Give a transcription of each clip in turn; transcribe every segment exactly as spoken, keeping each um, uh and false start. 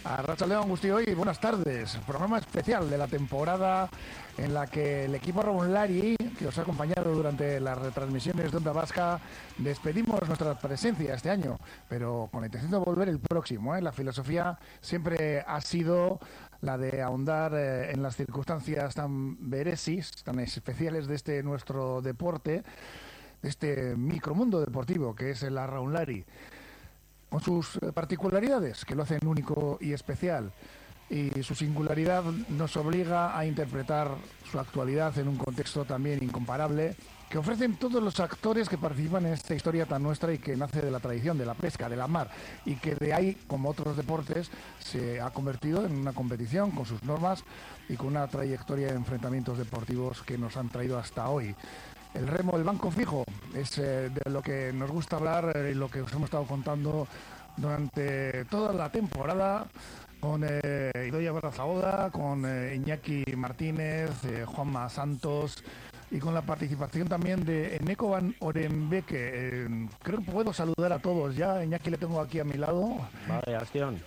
Arratsaldeon Guztioi, buenas tardes. Programa especial de la temporada en la que el equipo Raunlari, que os ha acompañado durante las retransmisiones de Onda Vasca, despedimos nuestra presencia este año, pero con la intención de volver el próximo. ¿eh? La filosofía siempre ha sido la de ahondar eh, en las circunstancias tan veresis, tan especiales de este nuestro deporte, de este micromundo deportivo que es el Raunlari, con sus particularidades que lo hacen único y especial, y su singularidad nos obliga a interpretar su actualidad en un contexto también incomparable que ofrecen todos los actores que participan en esta historia tan nuestra y que nace de la tradición de la pesca, de la mar, y que de ahí, como otros deportes, se ha convertido en una competición con sus normas y con una trayectoria de enfrentamientos deportivos que nos han traído hasta hoy. El remo, el banco fijo, es eh, de lo que nos gusta hablar y eh, lo que os hemos estado contando durante toda la temporada con eh, Idoia Brazaola, con eh, Iñaki Martínez, eh, Juanma Santos y con la participación también de Eneko Van Orenbeke. Eh, creo que puedo saludar a todos ya. Iñaki le tengo aquí a mi lado. Vale, acción.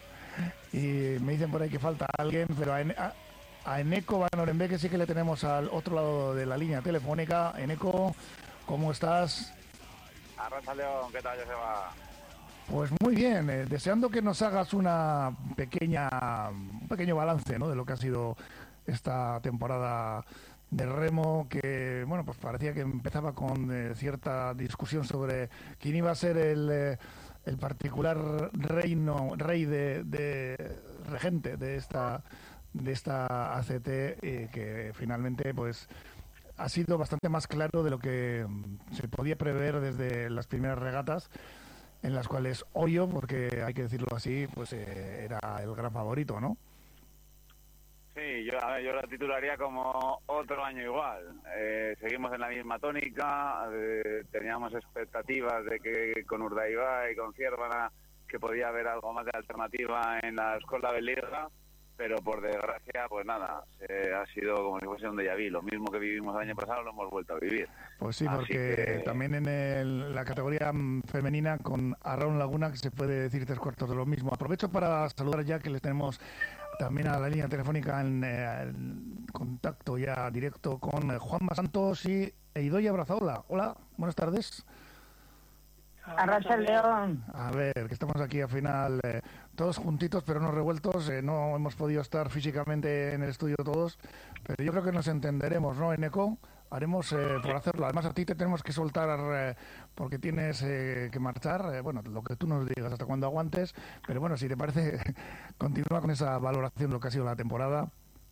Y me dicen por ahí que falta alguien, pero a, a A Eneko Van Orenbeke sí que le tenemos al otro lado de la línea telefónica. Eneko, ¿cómo estás? Arratsaldeon, ¿qué tal, Joseba? Pues muy bien, eh, deseando que nos hagas una pequeña, un pequeño balance, ¿no?, de lo que ha sido esta temporada de remo, que bueno, pues parecía que empezaba con eh, cierta discusión sobre quién iba a ser el, eh, el particular reino, rey de, de regente de esta de esta A C T, eh, que finalmente pues ha sido bastante más claro de lo que se podía prever desde las primeras regatas, en las cuales Oyo, porque hay que decirlo así, pues eh, era el gran favorito, ¿no? Sí, yo, a ver, yo la titularía como otro año igual. Eh, seguimos en la misma tónica, eh, teníamos expectativas de que con Urdaibai y con Ciervana que podía haber algo más de alternativa en la escuela de Liga, pero por desgracia, pues nada, eh, ha sido como si fuese un déjà vu. Lo mismo que vivimos el año pasado lo hemos vuelto a vivir. Pues sí, Así porque que... también en el, la categoría femenina con Arraun Laguna, que se puede decir tres cuartos de lo mismo. Aprovecho para saludar ya que les tenemos también a la línea telefónica en, eh, en contacto ya directo con Juanma Santos y Idoia Brazaola. Hola, buenas tardes. Arratsaldeon. A ver, que estamos aquí al final eh, todos juntitos pero no revueltos, eh, no hemos podido estar físicamente en el estudio todos, pero yo creo que nos entenderemos, ¿no, Eneko? Haremos eh, por hacerlo. Además a ti te tenemos que soltar eh, porque tienes eh, que marchar, eh, bueno, lo que tú nos digas hasta cuando aguantes, pero bueno, si te parece, continúa con esa valoración de lo que ha sido la temporada.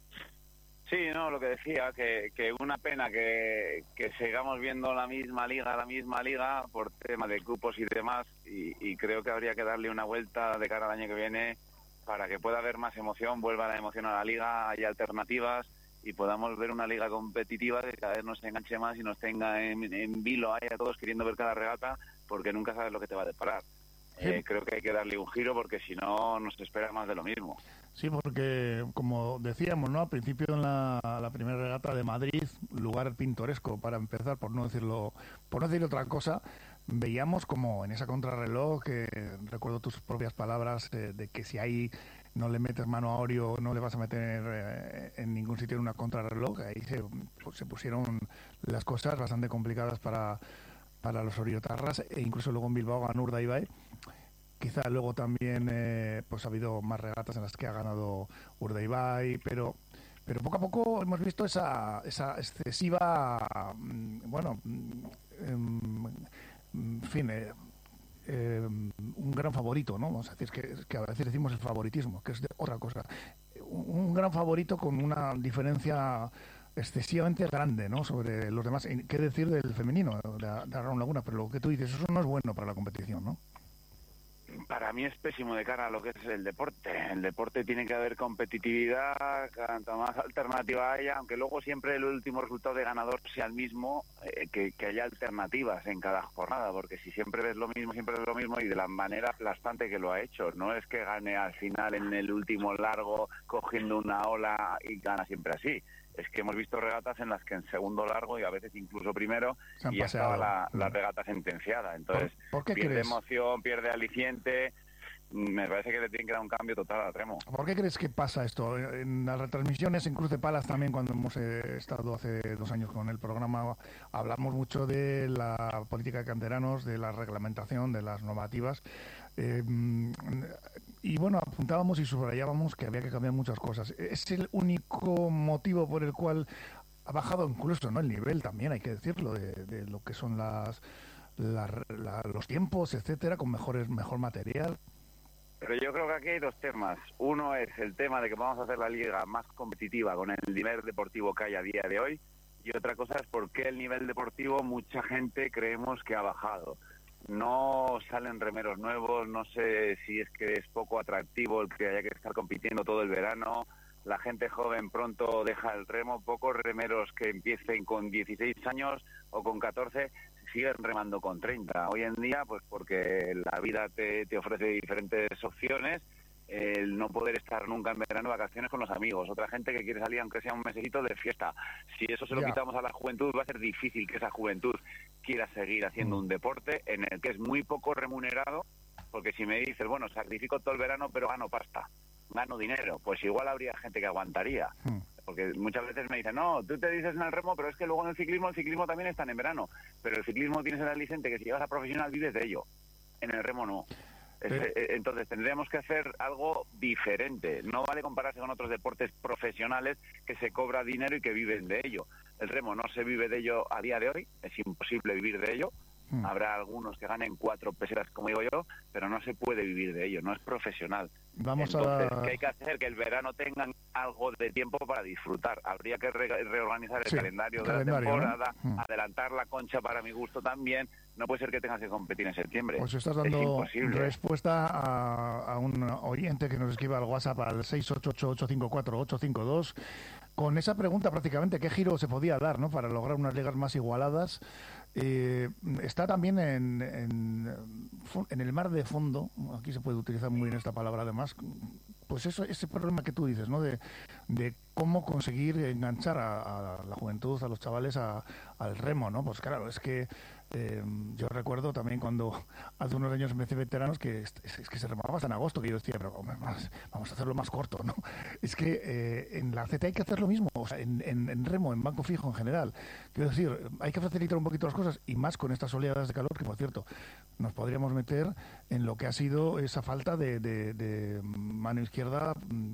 Sí, no, lo que decía, que, que una pena que, que sigamos viendo la misma liga, la misma liga, por tema de grupos y demás, y, y creo que habría que darle una vuelta de cara al año que viene para que pueda haber más emoción, vuelva la emoción a la liga, haya alternativas y podamos ver una liga competitiva que cada vez nos enganche más y nos tenga en, en vilo ahí a todos queriendo ver cada regata, porque nunca sabes lo que te va a deparar. Sí. Eh, creo que hay que darle un giro porque si no nos espera más de lo mismo. Sí, porque como decíamos, ¿no?, al principio en la, la primera regata de Madrid, lugar pintoresco para empezar, por no decirlo, por no decir otra cosa, veíamos como en esa contrarreloj, que recuerdo tus propias palabras, eh, de que si ahí no le metes mano a Orio no le vas a meter eh, en ningún sitio en una contrarreloj. Ahí se, pues, se pusieron las cosas bastante complicadas para, para los oriotarras, e incluso luego en Bilbao ganó Urdaibai. Quizá luego también eh, pues ha habido más regatas en las que ha ganado Urdaibai, pero pero poco a poco hemos visto esa esa excesiva, bueno, en, en fin, eh, eh, un gran favorito, ¿no? Vamos a decir que, que a veces decimos el favoritismo, que es de otra cosa. Un, un gran favorito con una diferencia excesivamente grande, ¿no?, sobre los demás. ¿Qué decir del femenino, de, de Arraun Laguna? Pero lo que tú dices, eso no es bueno para la competición, ¿no? Para mí es pésimo de cara a lo que es el deporte. El deporte tiene que haber competitividad, cuanto más alternativa haya, aunque luego siempre el último resultado de ganador sea el mismo, eh, que, que haya alternativas en cada jornada, porque si siempre ves lo mismo, siempre ves lo mismo, y de la manera aplastante que lo ha hecho. No es que gane al final en el último largo cogiendo una ola y gana siempre así. Es que hemos visto regatas en las que en segundo largo y a veces incluso primero y ya estaba la, la regata sentenciada. Entonces ¿Por, ¿por qué pierde crees? emoción, pierde aliciente. me parece que le tienen que dar un cambio total al remo. ¿Por qué crees que pasa esto? En las retransmisiones, en Cruz de Palas también, cuando hemos eh, estado hace dos años con el programa, hablamos mucho de la política de canteranos, de la reglamentación, de las normativas. Eh, y bueno, apuntábamos y subrayábamos que había que cambiar muchas cosas. Es el único motivo por el cual ha bajado incluso, ¿no?, el nivel también, hay que decirlo, de, de lo que son las, la, la, los tiempos, etcétera, con mejores mejor material. Pero yo creo que aquí hay dos temas. Uno es el tema de que vamos a hacer la liga más competitiva con el nivel deportivo que hay a día de hoy, y otra cosa es por qué el nivel deportivo mucha gente creemos que ha bajado. No salen remeros nuevos, no sé si es que es poco atractivo el que haya que estar compitiendo todo el verano. La gente joven pronto deja el remo, pocos remeros que empiecen con dieciséis años o con catorce siguen remando con treinta. Hoy en día, pues porque la vida te, te ofrece diferentes opciones, el no poder estar nunca en verano de vacaciones con los amigos, otra gente que quiere salir aunque sea un mesecito de fiesta. Si eso se lo Ya. quitamos a la juventud, va a ser difícil que esa juventud quiera seguir haciendo Mm. un deporte en el que es muy poco remunerado, porque si me dices, bueno, sacrifico todo el verano pero gano pasta, gano dinero, pues igual habría gente que aguantaría. Mm. Porque muchas veces me dicen, no, tú te dices en el remo, pero es que luego en el ciclismo, el ciclismo también está en verano. Pero el ciclismo tienes el aliciente que si llegas a profesional vives de ello. En el remo no. Es, Pero- eh, entonces tendríamos que hacer algo diferente. No vale compararse con otros deportes profesionales que se cobra dinero y que viven de ello. El remo no se vive de ello a día de hoy, es imposible vivir de ello. Mm. Habrá algunos que ganen cuatro pesetas, como digo yo, pero no se puede vivir de ello, no es profesional. Vamos Entonces, a... ¿qué hay que hacer? Que el verano tengan algo de tiempo para disfrutar. Habría que re reorganizar el Sí, calendario, calendario, de la temporada, ¿no? Mm. adelantar la concha para mi gusto también. No puede ser que tengas que competir en septiembre. Pues estás es dando imposible. respuesta a, a un oyente que nos escribe al WhatsApp al seis ocho ocho, ocho cinco cuatro, ocho cinco dos con esa pregunta prácticamente, ¿qué giro se podía dar, ¿no?, para lograr unas ligas más igualadas? Eh, está también en, en, en el mar de fondo, aquí se puede utilizar muy bien esta palabra además, pues eso, ese problema que tú dices, ¿no?, de, de cómo conseguir enganchar a, a la juventud, a los chavales a, al remo, ¿no? Pues claro, es que eh, yo recuerdo también cuando hace unos años empecé veteranos que es, es que se remaba hasta en agosto, que yo decía, pero hombre, vamos, vamos a hacerlo más corto, ¿no? Es que eh, en la Z hay que hacer lo mismo, o sea, en, en, en remo, en banco fijo en general. Quiero decir, hay que facilitar un poquito las cosas y más con estas oleadas de calor, que por cierto, nos podríamos meter en lo que ha sido esa falta de, de, de mano izquierda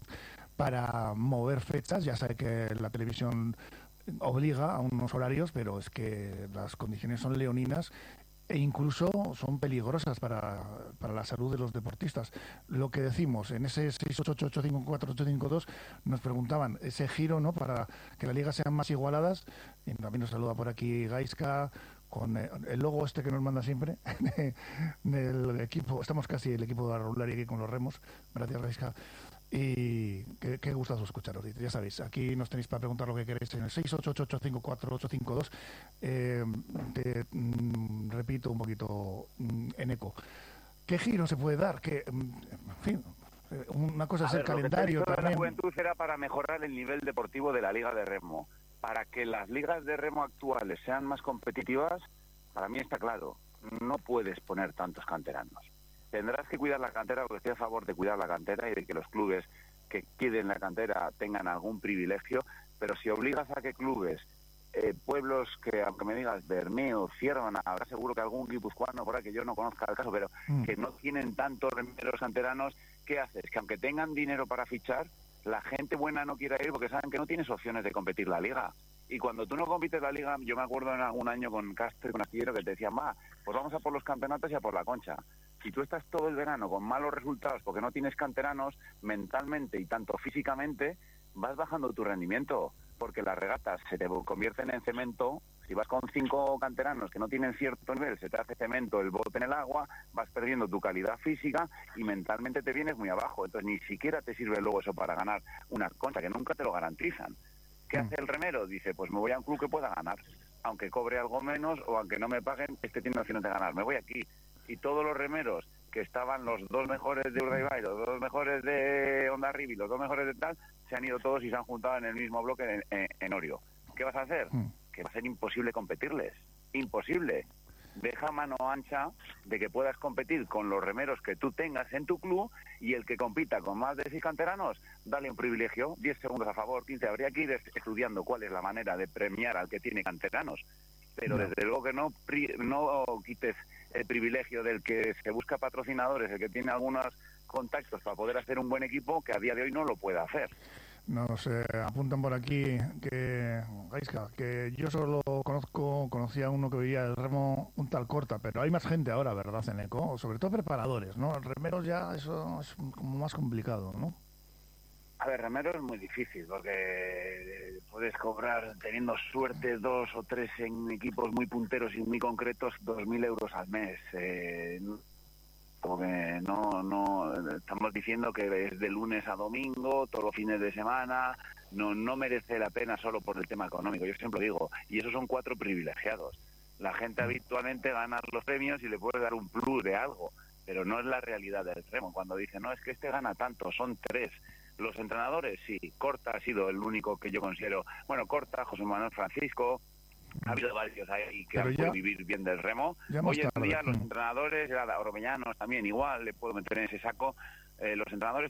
para mover fechas. Ya sabe que la televisión obliga a unos horarios, pero es que las condiciones son leoninas e incluso son peligrosas para, para la salud de los deportistas. Lo que decimos en ese seis ocho ocho, ocho cinco cuatro, ocho cinco dos nos preguntaban ese giro, ¿no?, para que las ligas sean más igualadas. Y también nos saluda por aquí Gaiska con el logo este que nos manda siempre del equipo. Estamos casi el equipo de Arroulari aquí con los remos. Gracias, Gaiska. Y qué, qué gustazo escucharos. Ya sabéis, aquí nos tenéis para preguntar lo que queréis en el seis ocho ocho, ocho cinco cuatro, ocho cinco dos. Eh, te mm, repito un poquito mm, en eco. ¿Qué giro se puede dar? Que, mm, en fin, una cosa A es ver, el calendario lo que te he dicho de también. la juventud era para mejorar el nivel deportivo de la liga de remo. Para que las ligas de remo actuales sean más competitivas, para mí está claro, no puedes poner tantos canteranos. Tendrás que cuidar la cantera, porque estoy a favor de cuidar la cantera y de que los clubes que queden la cantera tengan algún privilegio, pero si obligas a que clubes, eh, pueblos que, aunque me digas Bermeo, Ciervana, habrá seguro que algún guipuzcoano por ahí que yo no conozca el caso, pero Mm. que no tienen tantos remeros canteranos, ¿qué haces? Que aunque tengan dinero para fichar, la gente buena no quiere ir porque saben que no tienes opciones de competir la liga. Y cuando tú no compites la liga, yo me acuerdo en algún año con Castro y con Astillero que te decían, va, pues vamos a por los campeonatos y a por la concha. Si tú estás todo el verano con malos resultados porque no tienes canteranos, mentalmente y tanto físicamente, vas bajando tu rendimiento, porque las regatas se te convierten en cemento. Si vas con cinco canteranos que no tienen cierto nivel, se te hace cemento el bote en el agua, vas perdiendo tu calidad física y mentalmente te vienes muy abajo. Entonces ni siquiera te sirve luego eso para ganar una concha, que nunca te lo garantizan. ¿Qué hace el remero? Dice, pues me voy a un club que pueda ganar, aunque cobre algo menos o aunque no me paguen, este tiene opciones de ganar, me voy aquí. Y todos los remeros que estaban los dos mejores de Urdaibai, los dos mejores de Hondarribia y los dos mejores de tal, se han ido todos y se han juntado en el mismo bloque en, en, en Orio. ¿Qué vas a hacer? Mm. Que va a ser imposible competirles. Imposible. deja mano ancha de que puedas competir con los remeros que tú tengas en tu club, y el que compita con más de seis canteranos, dale un privilegio, diez segundos a favor, quince. Habría que ir estudiando cuál es la manera de premiar al que tiene canteranos, pero no. Desde luego que no, no quites el privilegio del que se busca patrocinadores, el que tiene algunos contactos para poder hacer un buen equipo, que a día de hoy no lo puede hacer. Nos eh, apuntan por aquí que, Gaisca, que yo solo conozco, conocía a uno que vivía el remo, un tal Corta, pero hay más gente ahora, ¿verdad, Eneco? Sobre todo preparadores, ¿no? Remeros ya eso es como más complicado, ¿no? A ver, remero es muy difícil, porque puedes cobrar, teniendo suerte, dos o tres en equipos muy punteros y muy concretos, dos mil euros al mes. Eh, porque no, no, estamos diciendo que es de lunes a domingo, todos los fines de semana, no, no merece la pena solo por el tema económico, yo siempre digo, y esos son cuatro privilegiados. La gente habitualmente gana los premios y le puede dar un plus de algo, pero no es la realidad del remo. Cuando dicen, no, es que este gana tanto, son tres. Los entrenadores, sí, Corta ha sido el único que yo considero, bueno, Corta, José Manuel Francisco, ha habido varios ahí que pero han ya, podido vivir bien del remo. Hoy en día los entrenadores, Oromeñanos también igual, le puedo meter en ese saco. Eh, los entrenadores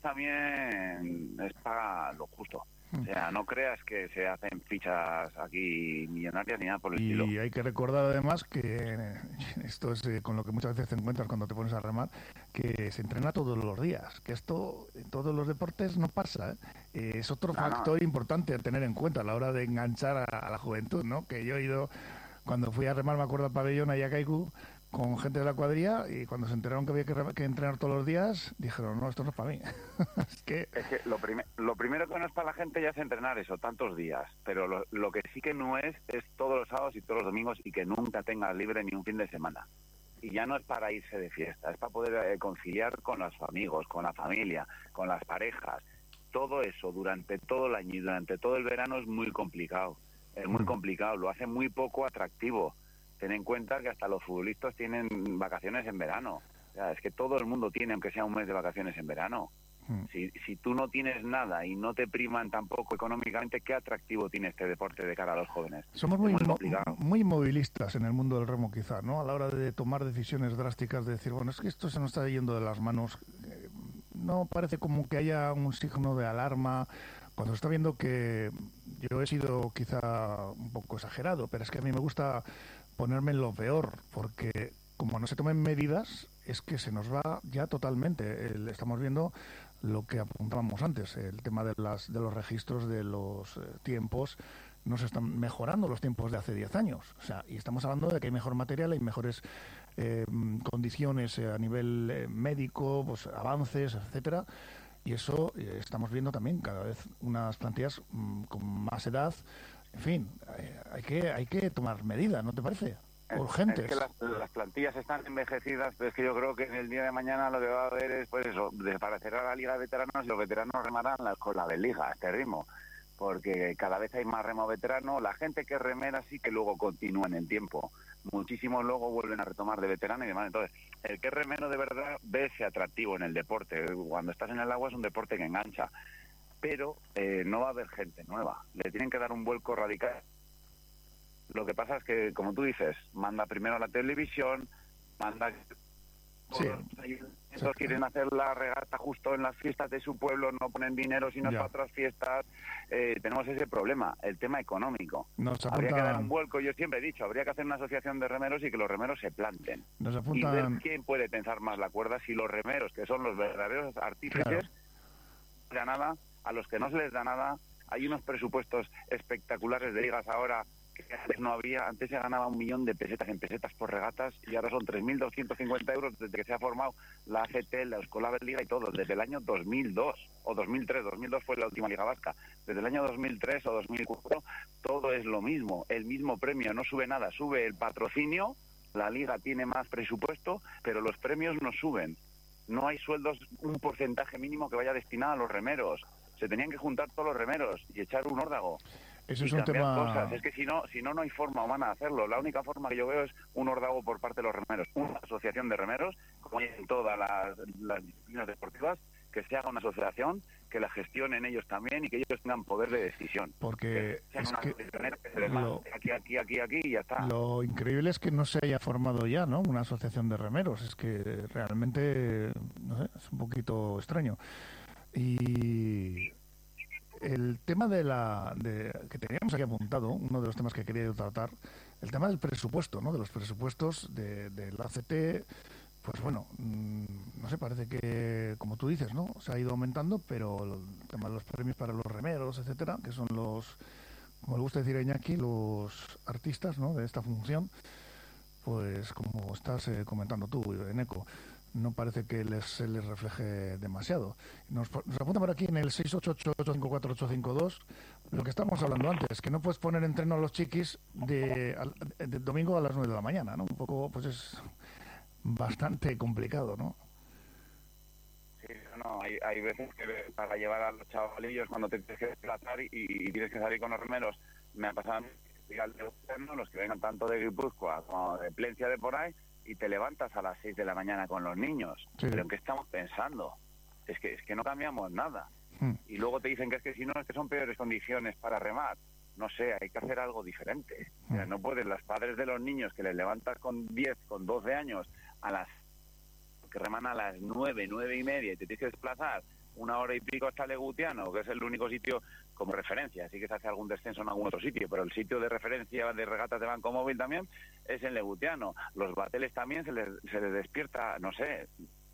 también es para lo justo. O sea, no creas que se hacen fichas aquí millonarias ni nada por el y estilo. Y hay que recordar además que esto es eh, con lo que muchas veces te encuentras cuando te pones a remar, que se entrena todos los días, que esto en todos los deportes no pasa, ¿eh? Eh, es otro no, factor no. importante a tener en cuenta a la hora de enganchar a, a la juventud, ¿no? Que yo he ido, cuando fui a remar, me acuerdo, al pabellón allá a Kaiku, con gente de la cuadrilla, y cuando se enteraron que había que, que entrenar todos los días, dijeron, no, esto no es para mí. es que, es que lo, prim lo primero que no es para la gente ya es entrenar eso, tantos días, pero lo, lo que sí que no es, es todos los sábados y todos los domingos, y que nunca tengas libre ni un fin de semana. Y ya no es para irse de fiesta, es para poder eh, conciliar con los amigos, con la familia, con las parejas. Todo eso durante todo el año y durante todo el verano es muy complicado, es muy complicado, lo hace muy poco atractivo. Ten en cuenta que hasta los futbolistas tienen vacaciones en verano. O sea, es que todo el mundo tiene, aunque sea un mes de vacaciones en verano. Mm. Si, si tú no tienes nada y no te priman tampoco económicamente, ¿qué atractivo tiene este deporte de cara a los jóvenes? Somos muy, muy, muy movilistas en el mundo del remo, quizá, ¿no? A la hora de tomar decisiones drásticas, de decir, bueno, es que esto se nos está yendo de las manos. Eh, no parece como que haya un signo de alarma cuando se está viendo que yo he sido quizá un poco exagerado, pero es que a mí me gusta ponerme en lo peor, porque como no se tomen medidas, es que se nos va ya totalmente. El, estamos viendo lo que apuntábamos antes, el tema de, las, de los registros de los eh, tiempos, no se están mejorando los tiempos de hace diez años. O sea, y estamos hablando de que hay mejor material, hay mejores eh, condiciones eh, a nivel eh, médico, pues avances, etcétera. Y eso eh, estamos viendo también cada vez unas plantillas mmm, con más edad. En fin, hay que hay que tomar medidas, ¿no te parece? Urgentes. Es que las, las plantillas están envejecidas, pero es que yo creo que en el día de mañana lo que va a haber es, pues eso, desaparecerá la Liga de Veteranos y los veteranos remarán la, con la de Liga, a este ritmo, porque cada vez hay más remo veterano. La gente que remera sí que luego continúa en el tiempo. Muchísimos luego vuelven a retomar de veterano y demás. Entonces, el que es remero de verdad ve ese atractivo en el deporte. Cuando estás en el agua es un deporte que engancha. Pero eh, no va a haber gente nueva. Le tienen que dar un vuelco radical. Lo que pasa es que, como tú dices, manda primero la televisión, manda... Sí. Esos sí. quieren hacer la regata justo en las fiestas de su pueblo, no ponen dinero sino para otras fiestas. Eh, tenemos ese problema, el tema económico. Nos apuntan... Habría que dar un vuelco, yo siempre he dicho, habría que hacer una asociación de remeros y que los remeros se planten. Nos apuntan... Y ver quién puede tensar más la cuerda, si los remeros, que son los verdaderos artífices, claro. no les da nada, a los que no se les da nada. Hay unos presupuestos espectaculares de ligas ahora que antes no había. Antes se ganaba un millón de pesetas en pesetas por regatas y ahora son tres mil doscientos cincuenta euros desde que se ha formado la A C T, la Euskal Liga y todo, desde el año dos mil dos o dos mil tres. dos mil dos fue la última Liga Vasca. Desde el año dos mil tres o dos mil cuatro todo es lo mismo, el mismo premio, no sube nada, sube el patrocinio, la Liga tiene más presupuesto, pero los premios no suben. No hay sueldos, un porcentaje mínimo que vaya destinado a los remeros. Se tenían que juntar todos los remeros y echar un órdago. Eso es un tema... cosas. Es que si no, si no, no hay forma humana de hacerlo. La única forma que yo veo es un órdago por parte de los remeros. Una asociación de remeros, como hay en todas las, las disciplinas deportivas, que se haga una asociación, que la gestionen ellos también y que ellos tengan poder de decisión. Porque que es que que se les lo, aquí, aquí, aquí, aquí y ya está. Lo increíble es que no se haya formado ya, ¿no?, una asociación de remeros. Es que realmente, no sé, es un poquito extraño. Y el tema de la de, que teníamos aquí apuntado, uno de los temas que quería yo tratar, el tema del presupuesto, ¿no?, de los presupuestos de, del A C T. Pues bueno, no sé, parece que, como tú dices, ¿no?, se ha ido aumentando, pero el tema de los premios para los remeros, etcétera, que son los, como le gusta decir a Iñaki, los artistas, ¿no?, de esta función, pues como estás eh, comentando tú, Eneco, no parece que les, se les refleje demasiado. Nos, nos apunta por aquí en el seis ocho ocho, ocho cinco cuatro, ocho cinco dos lo que estábamos hablando antes, que no puedes poner entreno a los chiquis de, de, de domingo a las nueve de la mañana, ¿no? Un poco, pues es bastante complicado, ¿no? Sí, no, hay, hay veces que para llevar a los chavalillos cuando te tienes que desplazar y, y tienes que salir con los remeros, me ha pasado a los que vengan tanto de Guipúzcoa como de Plencia, de por ahí, y te levantas a las seis de la mañana con los niños. Sí. ¿Pero en qué estamos pensando? Es que es que no cambiamos nada. Hmm. Y luego te dicen que es que si no, es que son peores condiciones para remar. No sé, hay que hacer algo diferente. Hmm. O sea, no pueden los padres de los niños que les levantas con diez, con doce años a las que reman a las nueve, nueve y media y te tienes que desplazar una hora y pico hasta Legutiano, que es el único sitio como referencia, así que se hace algún descenso en algún otro sitio, pero el sitio de referencia de regatas de Banco Móvil también es en Legutiano. Los bateles también se les, se les despierta, no sé,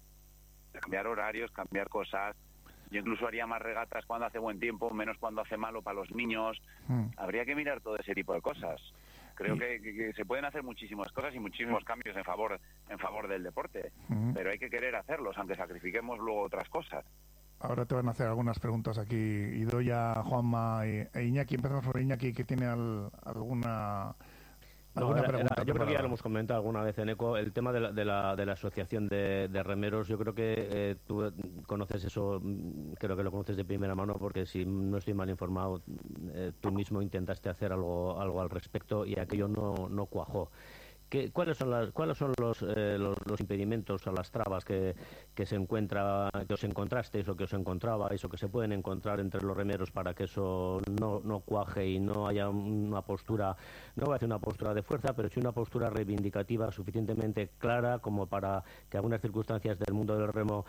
cambiar horarios, cambiar cosas. Yo incluso haría más regatas cuando hace buen tiempo, menos cuando hace malo para los niños. Mm. Habría que mirar todo ese tipo de cosas. Creo que, que, que se pueden hacer muchísimas cosas y muchísimos cambios en favor en favor del deporte, mm. pero hay que querer hacerlos, aunque sacrifiquemos luego otras cosas. Ahora te van a hacer algunas preguntas aquí, Idoia, Juanma e Iñaki. Empezamos por Iñaki, que tiene al, alguna... No, era, era, yo creo que ya lo hemos comentado alguna vez en ECO, el tema de la, de la, de la asociación de, de remeros. Yo creo que eh, tú conoces eso, creo que lo conoces de primera mano, porque si no estoy mal informado, eh, tú mismo intentaste hacer algo algo al respecto y aquello no, no cuajó. ¿Qué, ¿Cuáles son las, cuáles son los, eh, los, los impedimentos o las trabas que, que se encuentra, que os encontrasteis o que os encontrabais o que se pueden encontrar entre los remeros para que eso no, no cuaje y no haya una postura, no va a ser una postura de fuerza, pero sí una postura reivindicativa suficientemente clara como para que algunas circunstancias del mundo del remo,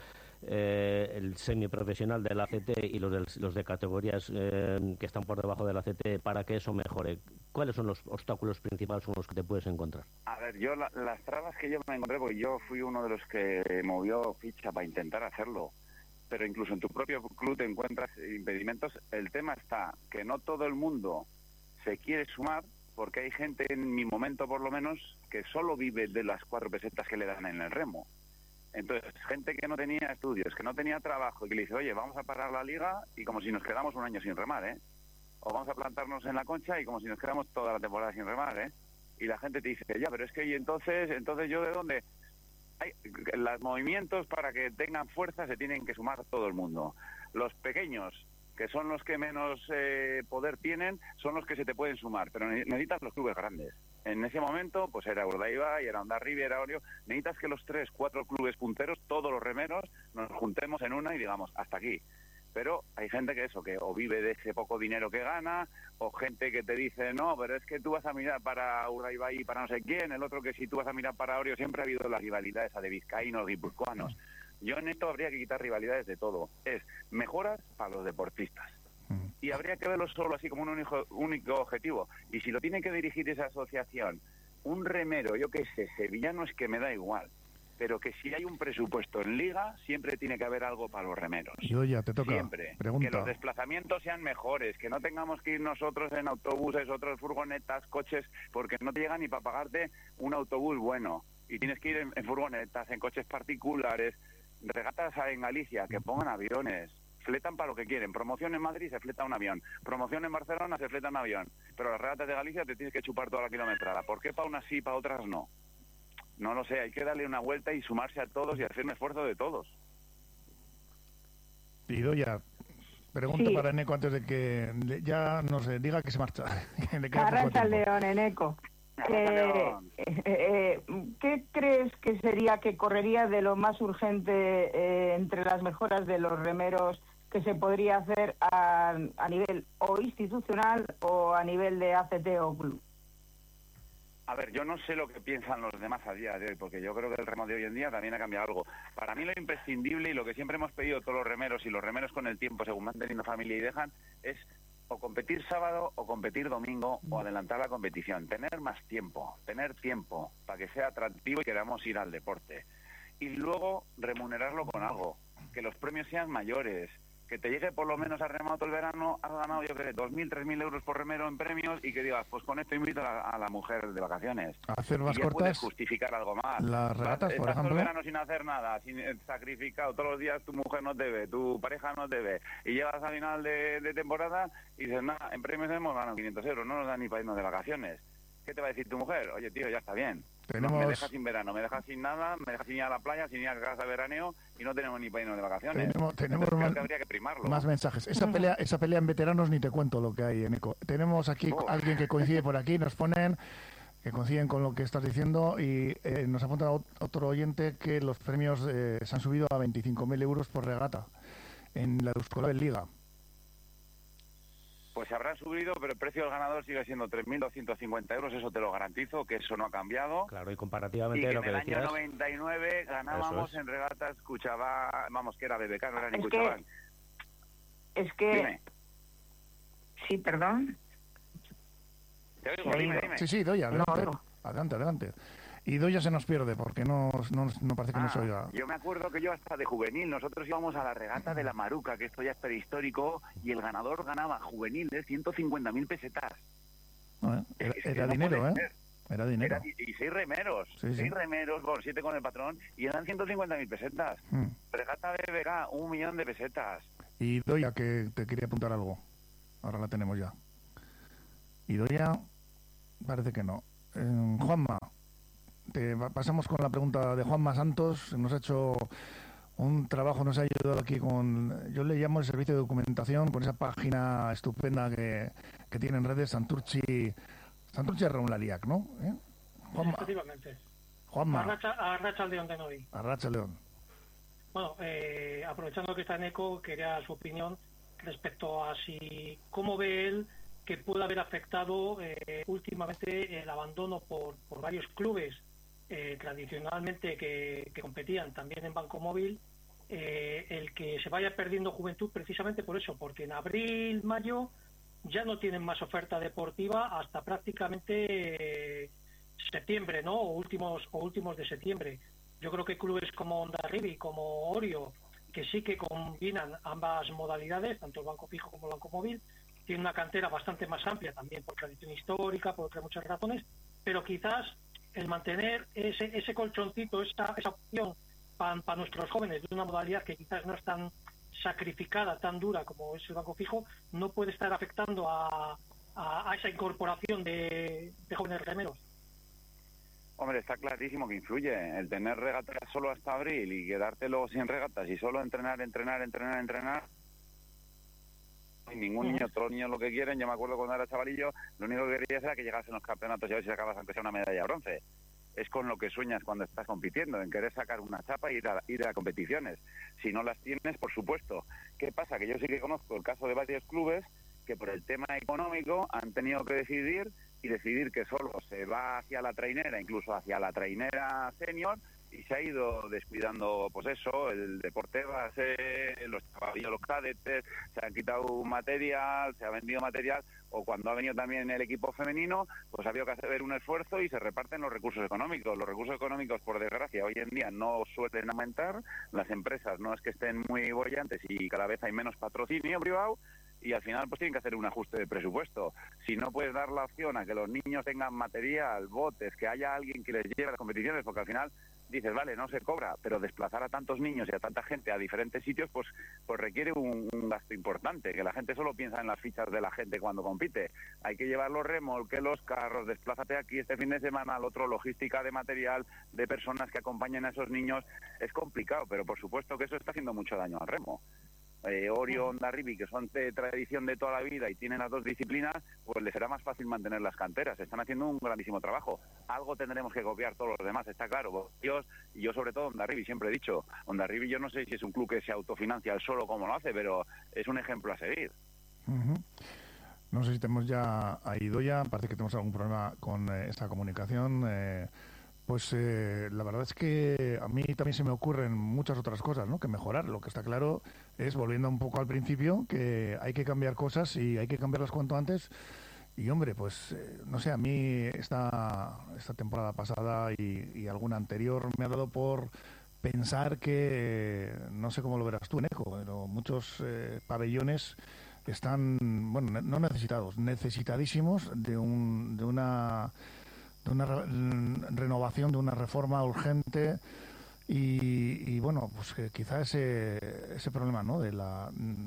eh, el semiprofesional del A C T y los, del, los de categorías eh, que están por debajo del A C T, para que eso mejore? ¿Cuáles son los obstáculos principales con los que te puedes encontrar? A ver, yo la, las trabas que yo me encontré, porque yo fui uno de los que movió ficha para intentar hacerlo, pero incluso en tu propio club te encuentras impedimentos. El tema está que no todo el mundo se quiere sumar, porque hay gente, en mi momento por lo menos, que solo vive de las cuatro pesetas que le dan en el remo. Entonces, gente que no tenía estudios, que no tenía trabajo, y que le dice, oye, vamos a parar la liga, y como si nos quedamos un año sin remar, ¿eh? O vamos a plantarnos en la concha, y como si nos quedamos toda la temporada sin remar, ¿eh? Y la gente te dice, ya, pero es que y entonces, entonces yo de dónde... Hay, los movimientos para que tengan fuerza se tienen que sumar todo el mundo. Los pequeños, que son los que menos eh, poder tienen, son los que se te pueden sumar, pero necesitas los clubes grandes. En ese momento, pues era Urdaibai, era Hondarribia, era Orio. Necesitas que los tres, cuatro clubes punteros, todos los remeros, nos juntemos en una y digamos, hasta aquí. Pero hay gente que eso, que o vive de ese poco dinero que gana, o gente que te dice, no, pero es que tú vas a mirar para Urdaibai y para no sé quién, el otro que si tú vas a mirar para Orio, siempre ha habido la rivalidad esa de vizcaínos, guipuzcoanos. Yo en esto habría que quitar rivalidades de todo. Es mejoras para los deportistas. Y habría que verlo solo así como un único, único objetivo. Y si lo tiene que dirigir esa asociación, un remero, yo qué sé, sevillano, es que me da igual. Pero que si hay un presupuesto en liga, siempre tiene que haber algo para los remeros. Yo ya te toca. Siempre. Pregunta. Que los desplazamientos sean mejores, que no tengamos que ir nosotros en autobuses, otros furgonetas, coches, porque no te llega ni para pagarte un autobús bueno. Y tienes que ir en, en furgonetas, en coches particulares, regatas en Galicia, que pongan aviones. Fletan para lo que quieren. Promoción en Madrid, se fleta un avión. Promoción en Barcelona, se fleta un avión. Pero las regatas de Galicia te tienes que chupar toda la kilometrada. ¿Por qué para unas sí y para otras no? No lo sé, hay que darle una vuelta y sumarse a todos y hacer un esfuerzo de todos. Pido ya. Pregunta sí. Para Eneco antes de que ya, no sé, diga que se marcha. Arranca el león, Eneco. Eh, eh, eh, ¿qué crees que sería, que correría de lo más urgente eh, entre las mejoras de los remeros que se podría hacer a, a nivel o institucional o a nivel de A C T o club? A ver, yo no sé lo que piensan los demás a día de hoy, porque yo creo que el remo de hoy en día también ha cambiado algo. Para mí lo imprescindible y lo que siempre hemos pedido todos los remeros, y los remeros con el tiempo, según van teniendo familia y dejan, es o competir sábado o competir domingo o adelantar la competición. Tener más tiempo, tener tiempo para que sea atractivo y queramos ir al deporte. Y luego remunerarlo con algo, que los premios sean mayores, que te llegue por lo menos a remado todo el verano, has ganado yo creo dos mil, tres mil euros por remero en premios y que digas, pues con esto invito a la, a la mujer de vacaciones. A hacer más y ya cortas. puedes justificar algo más. Las regatas, por Estás ejemplo. todo el verano sin hacer nada, sin sacrificado, todos los días tu mujer no te ve, tu pareja no te ve, y llegas a final de, de temporada y dices, nada, en premios hemos ganado quinientos euros, no nos dan ni para irnos de vacaciones. ¿Qué te va a decir tu mujer? Oye, tío, ya está bien. Tenemos... Me dejas sin verano, me dejas sin nada, me dejas sin ir a la playa, sin ir a casa de veraneo y no tenemos ni para irnos de vacaciones. Tenemos, tenemos Entonces, más, creo que habría que primarlo. más mensajes. Esa pelea, esa pelea en veteranos ni te cuento lo que hay en ECO. Tenemos aquí Oh. alguien que coincide por aquí, nos ponen que coinciden con lo que estás diciendo y eh, nos apunta otro oyente que los premios eh, se han subido a veinticinco mil euros por regata en la Euskal Liga. Pues se habrán subido, pero el precio del ganador sigue siendo tres mil doscientos cincuenta euros, eso te lo garantizo, que eso no ha cambiado. Claro, y comparativamente y que lo en que el decías... año noventa y nueve ganábamos es. en regatas Cuchabá, vamos, que era B B K, no era ni Es Cuchabá. que, es que... Dime. Sí, perdón. Te oigo, Sí, dime, dime. Sí, sí, Doya, adelante, No, no. adelante, adelante. Y Doya se nos pierde porque no, no, no parece que Ah, nos oiga. yo me acuerdo que yo hasta de juvenil, nosotros íbamos a la regata de la Maruca, que esto ya es prehistórico, y el ganador ganaba juvenil de ciento cincuenta mil pesetas. No, ¿eh? Era, Es que era no dinero, puede ¿eh? ser. Era dinero. Era, y, y seis remeros, Sí, sí. seis remeros, por siete con el patrón, y eran ciento cincuenta mil pesetas. Mm. Regata B B K, un millón de pesetas. Y Doya, que te quería apuntar algo. Ahora la tenemos ya. Y Doya, parece que no. Eh, Juanma, te va- pasamos con la pregunta de Juanma Santos. Nos ha hecho un trabajo, nos ha ayudado aquí con, yo le llamo el servicio de documentación, con esa página estupenda que, que tiene en redes, Santurchi, Santurchi Reunlariak, ¿no? ¿Eh? Juanma, Efectivamente. Juanma, Arracha, Arracha León de Novi. Arracha León. Bueno, eh, aprovechando que está en ECO, quería su opinión respecto a si cómo ve él que puede haber afectado eh, últimamente el abandono por, por varios clubes eh, tradicionalmente que, que competían también en Banco Móvil, eh, el que se vaya perdiendo juventud precisamente por eso, porque en abril, mayo ya no tienen más oferta deportiva hasta prácticamente eh, septiembre, ¿no? O últimos, o últimos de septiembre. Yo creo que clubes como Hondarribia, como Orio, que sí que combinan ambas modalidades, tanto el banco fijo como el banco móvil, tienen una cantera bastante más amplia también por tradición histórica, por otras muchas razones, pero quizás el mantener ese, ese colchoncito, esa, esa opción para pa nuestros jóvenes de una modalidad que quizás no es tan sacrificada, tan dura como es el banco fijo, no puede estar afectando a, a, a esa incorporación de, de jóvenes remeros. Hombre, está clarísimo que influye. El tener regatas solo hasta abril y quedarte luego sin regatas y solo entrenar, entrenar, entrenar, entrenar. Y ningún niño, todos los niños lo que quieren. Yo me acuerdo cuando era chavalillo, lo único que querías era que llegasen los campeonatos y a ver si sacabas aunque sea una medalla de bronce. Es con lo que sueñas cuando estás compitiendo, en querer sacar una chapa y ir a, ir a competiciones. Si no las tienes, por supuesto. ¿Qué pasa? Que yo sí que conozco el caso de varios clubes que por el tema económico han tenido que decidir y decidir que solo se va hacia la trainera, incluso hacia la trainera senior, y se ha ido descuidando, pues eso, el deporte base, los chavalillos, los cadetes, se han quitado material, se ha vendido material, o cuando ha venido también el equipo femenino, pues ha habido que hacer un esfuerzo y se reparten los recursos económicos. Los recursos económicos, por desgracia, hoy en día no suelen aumentar, las empresas no es que estén muy bollantes y cada vez hay menos patrocinio privado, y al final pues tienen que hacer un ajuste de presupuesto. Si no puedes dar la opción a que los niños tengan material, botes, que haya alguien que les lleve a las competiciones, porque al final dices, vale, no se cobra, pero desplazar a tantos niños y a tanta gente a diferentes sitios, pues pues requiere un, un gasto importante, que la gente solo piensa en las fichas de la gente cuando compite. Hay que llevar los remolques, los carros, desplázate aquí este fin de semana, al otro, logística de material, de personas que acompañen a esos niños. Es complicado, pero por supuesto que eso está haciendo mucho daño al remo. eh, Orio, Hondarribia, que son de tradición de toda la vida y tienen las dos disciplinas, pues les será más fácil mantener las canteras. Están haciendo un grandísimo trabajo. Algo tendremos que copiar todos los demás, está claro. Yo, yo sobre todo Hondarribia, siempre he dicho, Hondarribia yo no sé si es un club que se autofinancia al solo como lo hace, pero es un ejemplo a seguir. Uh-huh. No sé si tenemos ya a Idoia, parece que tenemos algún problema con eh, esa comunicación. Eh, pues eh, la verdad es que a mí también se me ocurren muchas otras cosas, ¿no?, que mejorar. Lo que está claro es, volviendo un poco al principio, que hay que cambiar cosas y hay que cambiarlas cuanto antes. Y hombre, pues eh, no sé, a mí esta, esta temporada pasada y, y alguna anterior me ha dado por pensar que, no sé cómo lo verás tú, Eneco, pero muchos eh, pabellones están, bueno, no necesitados, necesitadísimos de un de una de una re renovación, de una reforma urgente y, y bueno, pues que quizá ese, ese problema, ¿no?, de la,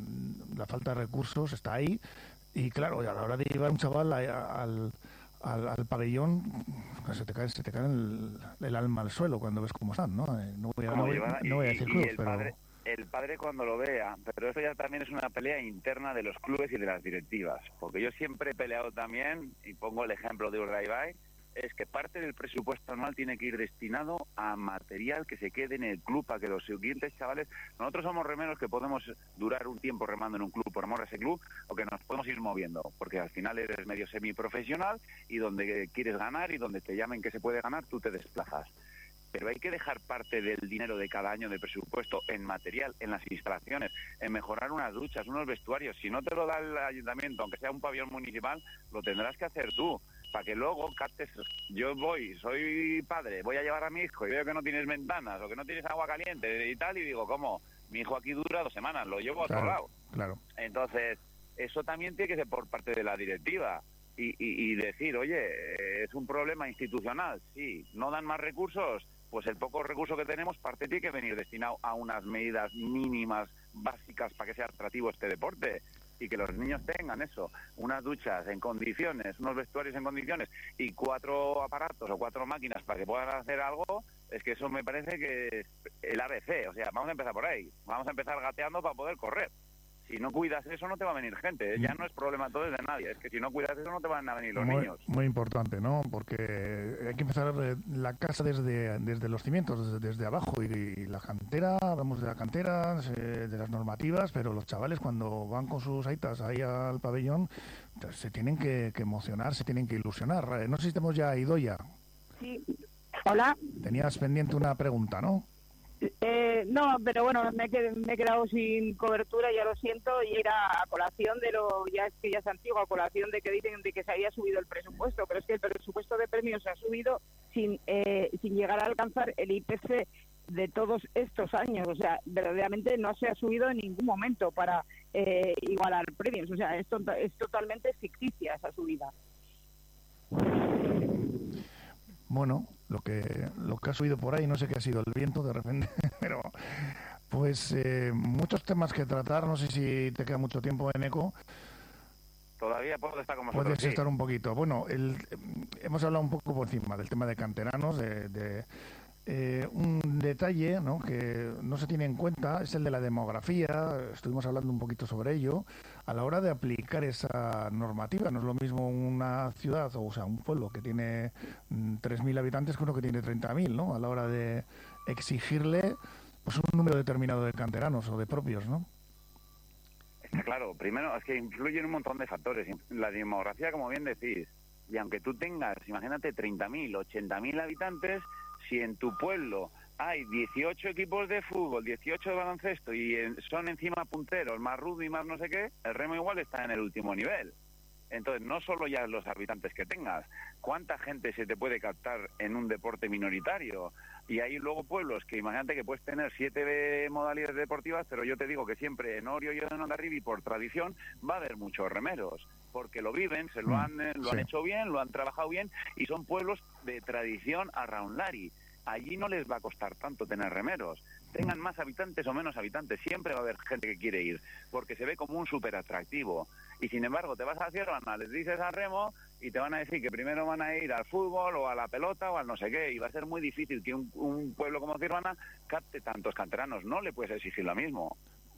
la falta de recursos está ahí y claro, a la hora de llevar un chaval a, a, al, al, al pabellón, pues se te cae, se te cae el, el alma al suelo cuando ves cómo están, ¿no? No voy a, no voy, no voy a decir clubes, pero... Padre... el padre cuando lo vea, pero eso ya también es una pelea interna de los clubes y de las directivas, porque yo siempre he peleado también, y pongo el ejemplo de Urdaibai, es que parte del presupuesto anual tiene que ir destinado a material que se quede en el club para que los siguientes chavales, nosotros somos remeros que podemos durar un tiempo remando en un club por amor a ese club, o que nos podemos ir moviendo, porque al final eres medio semiprofesional y donde quieres ganar y donde te llamen que se puede ganar, tú te desplazas. Pero hay que dejar parte del dinero de cada año de presupuesto en material, en las instalaciones, en mejorar unas duchas, unos vestuarios. Si no te lo da el ayuntamiento, aunque sea un pabellón municipal, lo tendrás que hacer tú, para que luego captes. Yo voy, soy padre, voy a llevar a mi hijo y veo que no tienes ventanas o que no tienes agua caliente y tal, y digo, ¿cómo? Mi hijo aquí dura dos semanas, lo llevo a otro claro, lado. Claro. Entonces, eso también tiene que ser por parte de la directiva. Y, y, y decir, oye, es un problema institucional, sí, no dan más recursos, pues el poco recurso que tenemos, parte tiene que venir destinado a unas medidas mínimas, básicas, para que sea atractivo este deporte y que los niños tengan eso, unas duchas en condiciones, unos vestuarios en condiciones y cuatro aparatos o cuatro máquinas para que puedan hacer algo. Es que eso me parece que es el A B C, o sea, vamos a empezar por ahí, vamos a empezar gateando para poder correr. Si no cuidas eso, no te va a venir gente. Ya no es problema todo de nadie. Es que si no cuidas eso, no te van a venir los muy, niños. Muy importante, ¿no? Porque hay que empezar la casa desde, desde los cimientos, desde, desde abajo. Y, y la cantera, hablamos de la cantera, de las normativas, pero los chavales cuando van con sus aitas ahí al pabellón, se tienen que, que emocionar, se tienen que ilusionar. No sé si tenemos ya a Idoia. Sí. Hola. Tenías pendiente una pregunta, ¿no? Eh, no, pero bueno, me he, quedado, me he quedado sin cobertura, ya lo siento, y era a colación de lo, ya es que ya es antiguo, a colación de que dicen de que se había subido el presupuesto, pero es que el presupuesto de premios se ha subido sin, eh, sin llegar a alcanzar el I P C de todos estos años, o sea, verdaderamente no se ha subido en ningún momento para eh, igualar premios, o sea, es, to es totalmente ficticia esa subida. Bueno, lo que lo que ha subido por ahí, no sé qué ha sido el viento de repente, pero pues eh, muchos temas que tratar, no sé si te queda mucho tiempo, Eneco. Todavía puedo estar con vosotros. Puedes sí. estar un poquito. Bueno, el, hemos hablado un poco por encima del tema de canteranos, de, de eh, un detalle, ¿no?, que no se tiene en cuenta es el de la demografía. Estuvimos hablando un poquito sobre ello. A la hora de aplicar esa normativa, no es lo mismo una ciudad, o sea, un pueblo que tiene tres mil habitantes que uno que tiene treinta mil, ¿no? A la hora de exigirle pues un número determinado de canteranos o de propios, ¿no? Está claro. Primero, es que influyen un montón de factores. La demografía, como bien decís, y aunque tú tengas, imagínate, treinta mil, ochenta mil habitantes, si en tu pueblo hay dieciocho equipos de fútbol, dieciocho de baloncesto y en, son encima punteros, más rugby y más no sé qué, el remo igual está en el último nivel. Entonces, no solo ya los habitantes que tengas, ¿cuánta gente se te puede captar en un deporte minoritario? Y hay luego pueblos que imagínate que puedes tener siete modalidades deportivas, pero yo te digo que siempre en Orio y en Hondarribia, por tradición, va a haber muchos remeros, porque lo viven, se lo han, lo sí. han hecho bien, lo han trabajado bien, y son pueblos de tradición a Raunlari. Allí no les va a costar tanto tener remeros. Tengan más habitantes o menos habitantes, siempre va a haber gente que quiere ir, porque se ve como un súper atractivo. Y sin embargo, te vas a Ciervana, les dices al remo y te van a decir que primero van a ir al fútbol o a la pelota o al no sé qué, y va a ser muy difícil que un, un pueblo como Ciervana capte tantos canteranos. No le puedes exigir lo mismo.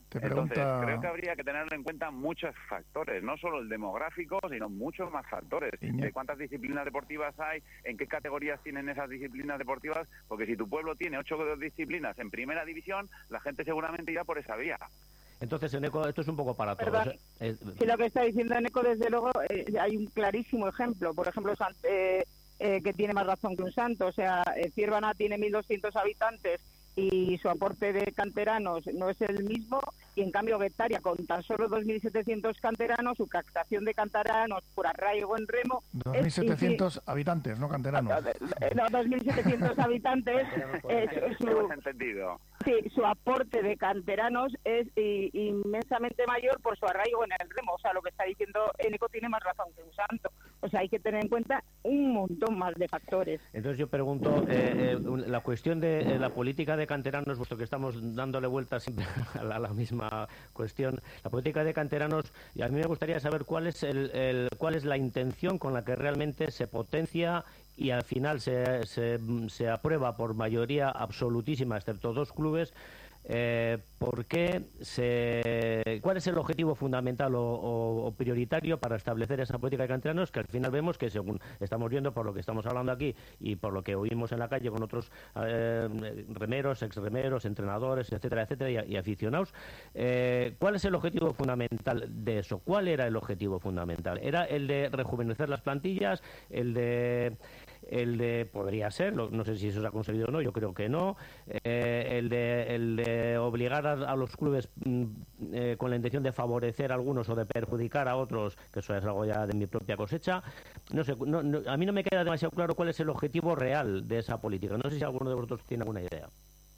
Te pregunta... Entonces, creo que habría que tener en cuenta muchos factores, no solo el demográfico, sino muchos más factores. Iñaki. De cuántas disciplinas deportivas hay, en qué categorías tienen esas disciplinas deportivas, porque si tu pueblo tiene ocho disciplinas en primera división, la gente seguramente irá por esa vía. Entonces, Eneco, esto es un poco para Perdón. todos. ¿eh? Sí, lo que está diciendo Eneco, desde luego, eh, hay un clarísimo ejemplo. Por ejemplo, Sant- eh, eh, que tiene más razón que un santo. O sea, eh, Ciervana tiene mil doscientos habitantes y su aporte de canteranos no es el mismo, y en cambio Guetaria, con tan solo dos mil setecientos canteranos, su captación de canteranos por arraigo en remo... dos mil setecientos habitantes, no canteranos. No, dos mil setecientos habitantes, es su, entendido. sí, su aporte de canteranos es i, inmensamente mayor por su arraigo en el remo. O sea, lo que está diciendo Eneco tiene más razón que un santo. O sea, hay que tener en cuenta un montón más de factores. Entonces yo pregunto, eh, eh, la cuestión de eh, la política de canteranos, puesto que estamos dándole vueltas siempre a la, a la misma cuestión, la política de canteranos, y a mí me gustaría saber cuál es el, el cuál es la intención con la que realmente se potencia y al final se, se, se aprueba por mayoría absolutísima, excepto dos clubes. Eh, ¿por qué se, ¿Cuál es el objetivo fundamental o, o, o prioritario para establecer esa política de canteranos? Que al final vemos que, según estamos viendo, por lo que estamos hablando aquí y por lo que oímos en la calle con otros eh, remeros, exremeros, entrenadores, etcétera, etcétera, y, y aficionados, eh, ¿cuál es el objetivo fundamental de eso? ¿Cuál era el objetivo fundamental? ¿Era el de rejuvenecer las plantillas? ¿El de el de podría ser, no sé si eso se ha conseguido o no, yo creo que no, eh, el de el de obligar a, a los clubes eh, con la intención de favorecer a algunos o de perjudicar a otros, que eso es algo ya de mi propia cosecha. No sé, no, no, a mí no me queda demasiado claro cuál es el objetivo real de esa política. No sé si alguno de vosotros tiene alguna idea.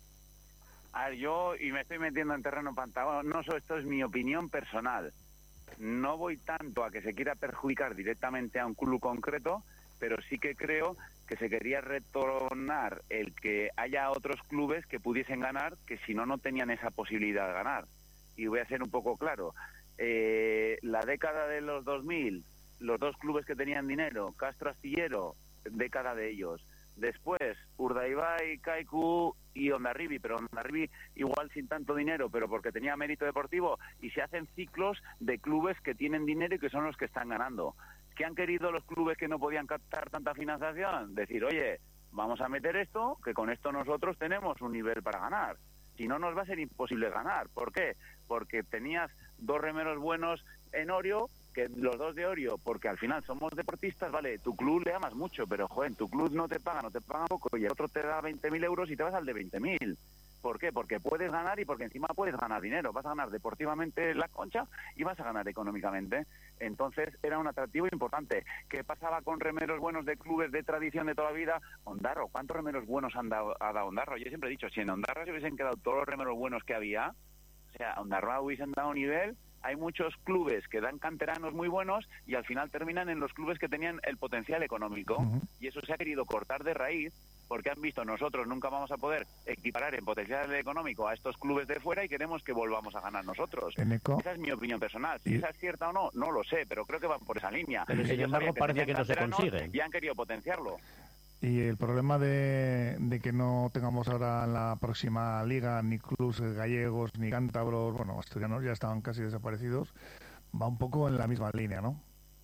A ver, yo, y me estoy metiendo en terreno pantanoso, esto es mi opinión personal. No voy tanto a que se quiera perjudicar directamente a un club concreto, pero sí que creo que se quería retornar el que haya otros clubes que pudiesen ganar, que si no, no tenían esa posibilidad de ganar. Y voy a ser un poco claro. Eh, la década de los dos mil, los dos clubes que tenían dinero, Castro Astillero, década de ellos. Después, Urdaibai, Kaiku y Hondarribi, pero Hondarribi igual sin tanto dinero, pero porque tenía mérito deportivo, y se hacen ciclos de clubes que tienen dinero y que son los que están ganando. ¿Qué han querido los clubes que no podían captar tanta financiación? Decir, oye, vamos a meter esto, que con esto nosotros tenemos un nivel para ganar. Si no, nos va a ser imposible ganar. ¿Por qué? Porque tenías dos remeros buenos en Orio, que los dos de Orio, porque al final somos deportistas, vale, tu club le amas mucho, pero, joder, tu club no te paga, no te paga poco, y el otro te da veinte mil euros y te vas al de veinte mil. ¿Por qué? Porque puedes ganar y porque encima puedes ganar dinero. Vas a ganar deportivamente la concha y vas a ganar económicamente. Entonces era un atractivo importante. ¿Qué pasaba con remeros buenos de clubes de tradición de toda la vida? Ondarro, ¿cuántos remeros buenos han dado, ha dado Ondarro? Yo siempre he dicho, si en Ondarro se hubiesen quedado todos los remeros buenos que había, o sea, Ondarro hubiesen dado nivel. Hay muchos clubes que dan canteranos muy buenos y al final terminan en los clubes que tenían el potencial económico. Uh-huh. Y eso se ha querido cortar de raíz, porque han visto, nosotros nunca vamos a poder equiparar en potencial económico a estos clubes de fuera y queremos que volvamos a ganar nosotros. Eneco. Esa es mi opinión personal. Si ¿Y? esa es cierta o no, no lo sé, pero creo que van por esa línea. Pero sin embargo parece que no se consigue. Y han querido potenciarlo. Y el problema de, de que no tengamos ahora en la próxima liga ni clubes gallegos ni cántabros, bueno, asturianos ya estaban casi desaparecidos, va un poco en la misma línea, ¿no?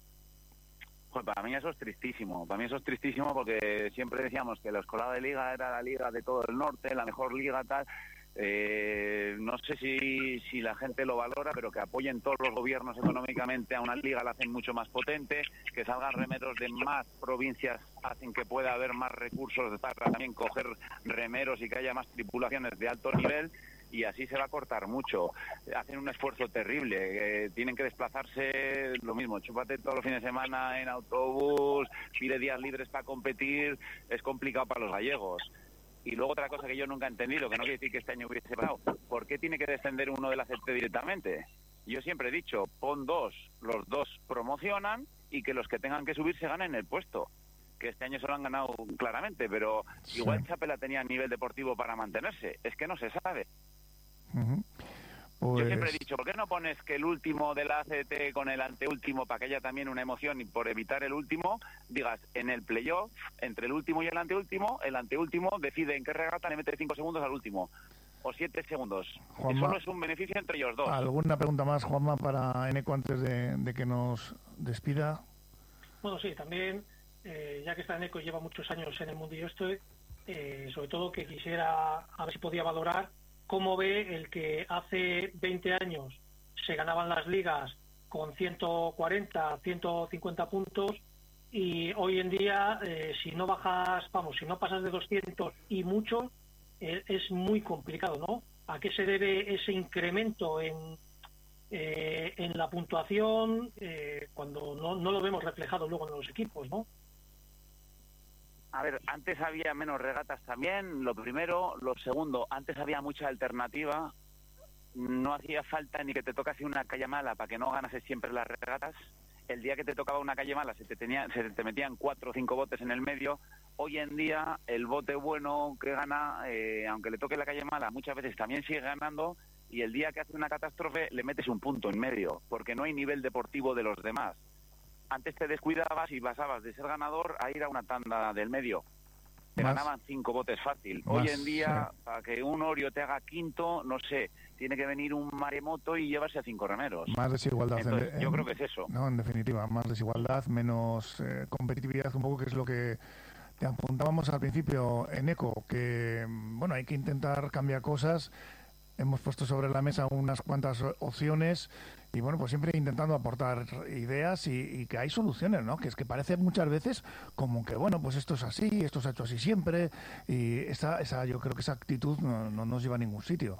Pues para mí eso es tristísimo, para mí eso es tristísimo porque siempre decíamos que la escolada de liga era la liga de todo el norte, la mejor liga tal. Eh, no sé si, si la gente lo valora, pero que apoyen todos los gobiernos económicamente a una liga, la hacen mucho más potente, que salgan remeros de más provincias, hacen que pueda haber más recursos para también coger remeros y que haya más tripulaciones de alto nivel, y así se va a cortar mucho. Hacen un esfuerzo terrible, eh, tienen que desplazarse, lo mismo, chúpate todos los fines de semana en autobús, pide días libres para competir, es complicado para los gallegos. Y luego otra cosa que yo nunca he entendido, que no quiere decir que este año hubiese pasado, ¿por qué tiene que descender uno de la C T directamente? Yo siempre he dicho, pon dos, los dos promocionan y que los que tengan que subir se ganen el puesto. Que este año se lo han ganado claramente, pero sí. Igual Chapela tenía nivel deportivo para mantenerse, es que no se sabe. Uh-huh. Pues... Yo siempre he dicho, ¿por qué no pones que el último de la A C T con el anteúltimo, para que haya también una emoción y por evitar el último, digas, en el playoff, entre el último y el anteúltimo, el anteúltimo decide en qué regata le mete cinco segundos al último? o siete segundos. Juanma, solo es un beneficio entre ellos dos. ¿Alguna pregunta más, Juanma, para Eneco antes de, de que nos despida? Bueno, sí, también, eh, ya que está Eneco y lleva muchos años en el mundillo este, eh, sobre todo que quisiera a ver si podía valorar cómo ve el que hace veinte años se ganaban las ligas con ciento cuarenta, ciento cincuenta puntos, y hoy en día, eh, si no bajas, vamos, si no pasas de doscientos y mucho, eh, es muy complicado, ¿no? ¿A qué se debe ese incremento en, eh, en la puntuación eh, cuando no, no lo vemos reflejado luego en los equipos, ¿no? A ver, antes había menos regatas también, lo primero. Lo segundo, antes había mucha alternativa. No hacía falta ni que te tocase una calle mala para que no ganases siempre las regatas. El día que te tocaba una calle mala se te, tenía, se te metían cuatro o cinco botes en el medio. Hoy en día el bote bueno que gana, eh, aunque le toque la calle mala, muchas veces también sigue ganando, y el día que hace una catástrofe le metes un punto en medio, porque no hay nivel deportivo de los demás. Antes te descuidabas y pasabas de ser ganador a ir a una tanda del medio. Te más, ganaban cinco botes fácil. Más, Hoy en día, sí. Para que un Orio te haga quinto, no sé, tiene que venir un maremoto y llevarse a cinco remeros. Más desigualdad. Entonces, en, yo en, creo que es eso. No, en definitiva, más desigualdad, menos eh, competitividad, un poco que es lo que te apuntábamos al principio, Eneco, que, bueno, hay que intentar cambiar cosas. Hemos puesto sobre la mesa unas cuantas opciones y, bueno, pues siempre intentando aportar ideas y, y que hay soluciones, ¿no? Que es que parece muchas veces como que, bueno, pues esto es así, esto se ha hecho así siempre, y esa, esa yo creo que esa actitud no, no nos lleva a ningún sitio.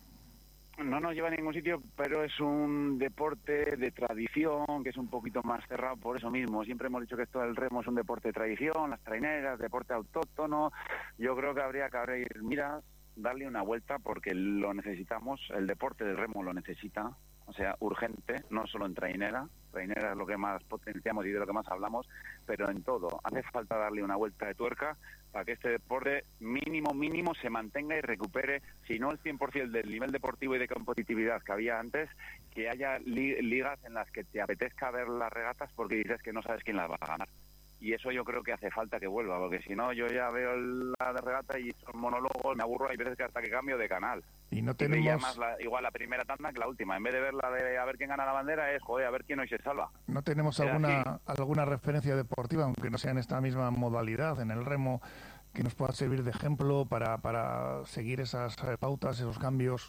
No nos lleva a ningún sitio, pero es un deporte de tradición, que es un poquito más cerrado por eso mismo. Siempre hemos dicho que esto del remo es un deporte de tradición, las traineras, deporte autóctono. Yo creo que habría que abrir miras, darle una vuelta, porque lo necesitamos, el deporte del remo lo necesita, o sea, urgente, no solo en trainera, trainera es lo que más potenciamos y de lo que más hablamos, pero en todo. Hace falta darle una vuelta de tuerca para que este deporte mínimo, mínimo se mantenga y recupere, si no el cien por ciento del nivel deportivo y de competitividad que había antes, que haya li- ligas en las que te apetezca ver las regatas porque dices que no sabes quién las va a ganar. Y eso yo creo que hace falta que vuelva, porque si no, yo ya veo la regata y son monólogos, me aburro, hay veces que hasta que cambio de canal. Y no tenemos... Y más la, igual la primera tanda que la última. En vez de ver la de a ver quién gana la bandera, es, joder, a ver quién hoy se salva. ¿No tenemos alguna, alguna referencia deportiva, aunque no sea en esta misma modalidad, en el remo, que nos pueda servir de ejemplo para, para seguir esas pautas, esos cambios?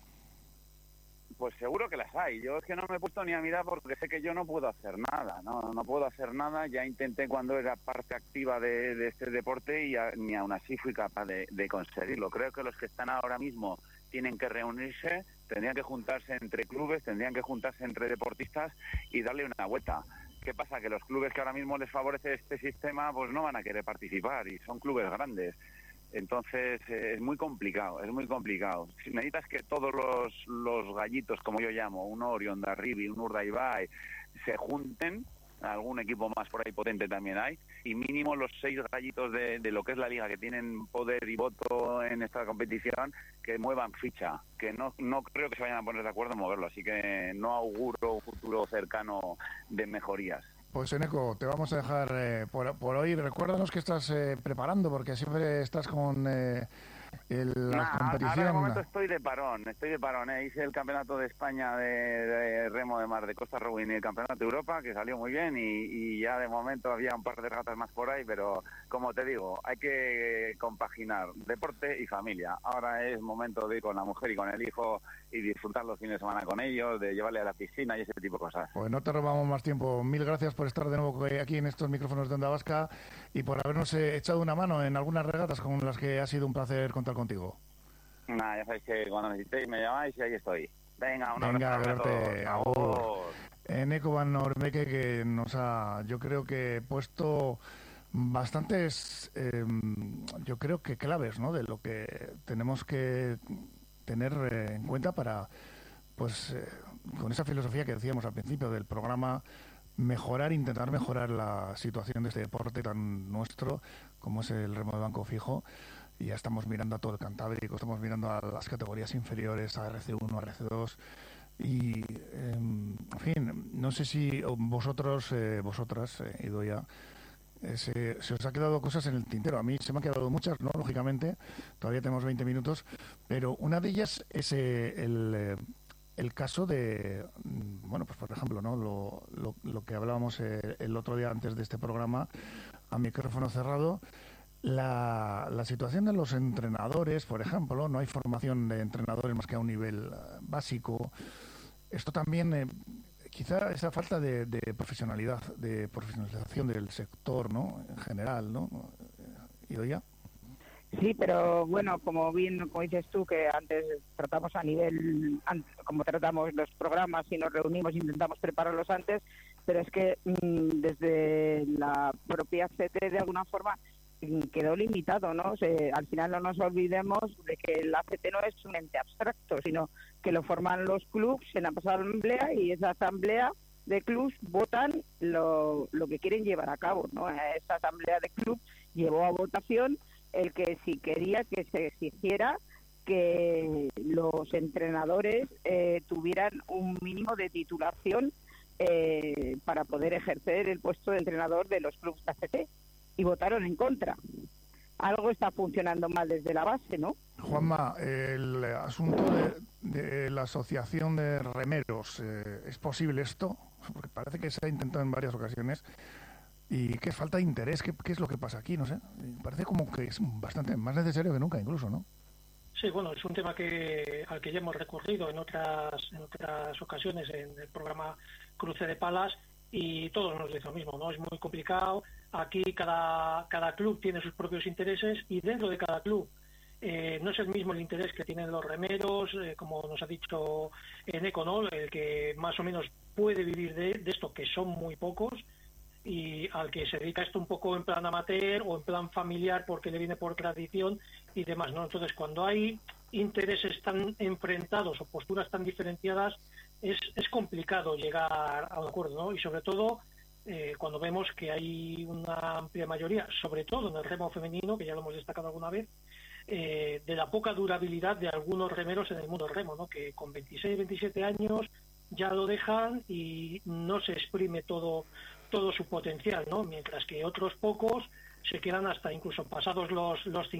Pues seguro que las hay. Yo es que no me he puesto ni a mirar porque sé que yo no puedo hacer nada. No, no puedo hacer nada. Ya intenté cuando era parte activa de, de este deporte y a, ni aún así fui capaz de, de conseguirlo. Creo que los que están ahora mismo tienen que reunirse, tendrían que juntarse entre clubes, tendrían que juntarse entre deportistas y darle una vuelta. ¿Qué pasa? Que los clubes que ahora mismo les favorece este sistema pues no van a querer participar y son clubes grandes. Entonces eh, es muy complicado, es muy complicado. Si necesitas que todos los, los gallitos, como yo llamo, un Orion, un Darribi, un Urdaibai, se junten, algún equipo más por ahí potente también hay, y mínimo los seis gallitos de, de lo que es la liga, que tienen poder y voto en esta competición, que muevan ficha, que no, no creo que se vayan a poner de acuerdo en moverlo, así que no auguro un futuro cercano de mejorías. Pues Eneco, te vamos a dejar eh, por, por hoy. Recuérdanos que estás eh, preparando, porque siempre estás con eh, el, la nah, competición. Ahora de momento estoy de parón, estoy de parón. Eh. Hice el campeonato de España de, de remo de mar de Costa Rubin y el campeonato de Europa, que salió muy bien, y, y ya de momento había un par de regatas más por ahí, pero como te digo, hay que compaginar deporte y familia. Ahora es momento de ir con la mujer y con el hijo y disfrutar los fines de semana con ellos, de llevarle a la piscina y ese tipo de cosas. Pues no te robamos más tiempo. Mil gracias por estar de nuevo aquí en estos micrófonos de Onda Vasca y por habernos echado una mano en algunas regatas con las que ha sido un placer contar contigo. Nada, ya sabéis que cuando necesitéis me llamáis y ahí estoy. Venga, un Venga, abrazo. Verte. Eneco Van Ormeke, que nos ha, yo creo que puesto bastantes, eh, yo creo que claves, ¿no? De lo que tenemos que tener eh, en cuenta para, pues, eh, con esa filosofía que decíamos al principio del programa, mejorar, intentar mejorar la situación de este deporte tan nuestro como es el remo de banco fijo. Y ya estamos mirando a todo el Cantábrico, estamos mirando a las categorías inferiores, a R C uno, a R C dos. Y, eh, en fin, no sé si vosotros, eh, vosotras, eh, Idoia, eh, se, se os ha quedado cosas en el tintero. A mí se me han quedado muchas, ¿no? Lógicamente, todavía tenemos veinte minutos, pero una de ellas es eh, el, eh, el caso de, bueno, pues por ejemplo, ¿no? Lo, lo, lo que hablábamos eh, el otro día antes de este programa, a micrófono cerrado, la, la situación de los entrenadores, por ejemplo, no hay formación de entrenadores más que a un nivel uh, básico. Esto también, eh, quizá esa falta de, de profesionalidad, de profesionalización del sector, ¿no? En general, ¿no? ¿Idoia? Sí, pero bueno, como bien como dices tú, que antes tratamos a nivel, como tratamos los programas y nos reunimos, intentamos prepararlos antes, pero es que mmm, desde la propia C T de alguna forma quedó limitado, ¿no? O sea, al final no nos olvidemos de que la C T no es un ente abstracto, sino que lo forman los clubs en la asamblea y esa asamblea de clubs votan lo, lo que quieren llevar a cabo, ¿no? Esa asamblea de clubs llevó a votación el que si quería que se exigiera que los entrenadores eh, tuvieran un mínimo de titulación eh, para poder ejercer el puesto de entrenador de los clubes A C T. Y votaron en contra. Algo está funcionando mal desde la base, ¿no? Juanma, el asunto de, de la asociación de remeros, eh, ¿es posible esto? Porque parece que se ha intentado en varias ocasiones. ¿Y qué falta de interés? ¿Qué, qué es lo que pasa aquí? No sé. Parece como que es bastante más necesario que nunca, incluso, ¿no? Sí, bueno, es un tema que al que ya hemos recurrido en otras, en otras ocasiones en el programa Cruce de Palas, y todos nos dicen lo mismo, ¿no? Es muy complicado. Aquí cada, cada club tiene sus propios intereses y dentro de cada club eh, no es el mismo el interés que tienen los remeros, eh, como nos ha dicho Eneco, ¿no? El que más o menos puede vivir de, de esto, que son muy pocos, y al que se dedica esto un poco en plan amateur o en plan familiar porque le viene por tradición y demás, ¿no? Entonces, cuando hay intereses tan enfrentados o posturas tan diferenciadas, es, es complicado llegar a un acuerdo, ¿no? Y sobre todo eh, cuando vemos que hay una amplia mayoría, sobre todo en el remo femenino, que ya lo hemos destacado alguna vez, eh, de la poca durabilidad de algunos remeros en el mundo del remo, ¿no? Que con veintiséis, veintisiete años ya lo dejan y no se exprime todo todo su potencial, ¿no? Mientras que otros pocos se quedan hasta incluso pasados los los